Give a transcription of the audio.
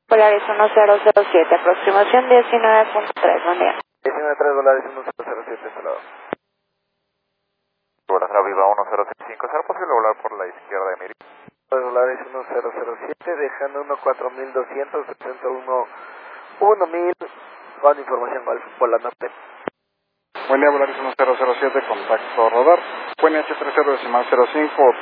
Polaris 1007, aproximación 19.3, buen día. 19.3 dólares 1007, salado. Guadalajara Viva 1035, ¿será posible volar por la izquierda de Miri? Dólares 1007, dejando 14200, 1000, con información Golf, volando. Buen día, Volaris 1007, contacto radar, QNH 30 decimal 05.